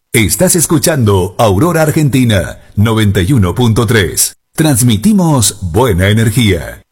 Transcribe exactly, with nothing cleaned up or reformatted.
Estás escuchando Aurora Argentina noventa y uno punto tres. Transmitimos buena energía.